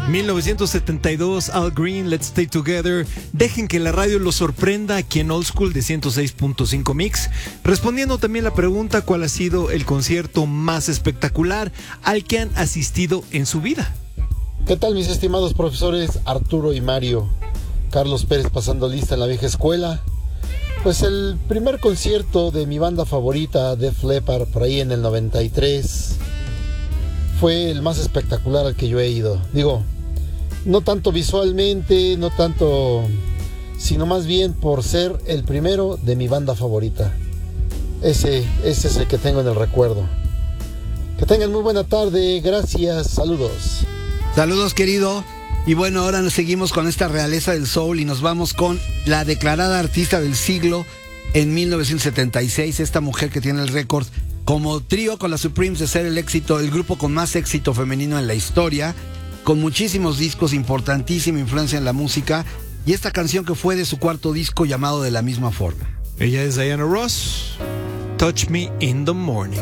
1972, Al Green, Let's Stay Together. Dejen que la radio los sorprenda aquí en Old School de 106.5 Mix. Respondiendo también la pregunta, ¿cuál ha sido el concierto más espectacular al que han asistido en su vida? ¿Qué tal, mis estimados profesores Arturo y Mario? Carlos Pérez pasando lista en la vieja escuela. Pues el primer concierto de mi banda favorita, Def Leppard, por ahí en el 93, fue el más espectacular al que yo he ido. Digo, no tanto visualmente, no tanto, sino más bien por ser el primero de mi banda favorita. Ese es el que tengo en el recuerdo. Que tengan muy buena tarde, gracias, saludos. Saludos, querido. Y bueno, ahora nos seguimos con esta realeza del soul y nos vamos con la declarada artista del siglo en 1976, esta mujer que tiene el récord como trío con las Supremes de ser el grupo con más éxito femenino en la historia, con muchísimos discos, importantísima influencia en la música, y esta canción que fue de su cuarto disco llamado de la misma forma. Ella es Diana Ross, Touch Me in the Morning.